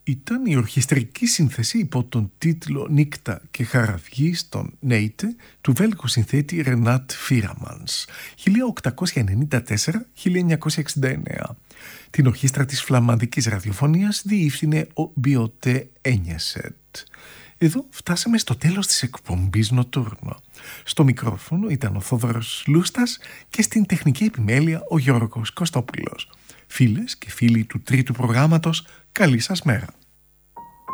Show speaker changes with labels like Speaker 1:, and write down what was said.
Speaker 1: ήταν η ορχιστρική σύνθεση υπό τον τίτλο «Νύκτα και χαραυγή» στον Νέιτε του Βέλγου συνθέτη Ρενάτ Φίραμανς 1894-1969. Την ορχήστρα της φλαμανδικής ραδιοφωνίας διεύθυνε ο Μπιωτέ Ένιεσετ. Εδώ φτάσαμε στο τέλος της εκπομπής Νοτούρνο. Στο μικρόφωνο ήταν ο Θόδωρος Λούστας και στην τεχνική επιμέλεια ο Γιώργος Κωστόπουλος. Φίλες και φίλοι του τρίτου προγράμματος, καλή σας μέρα.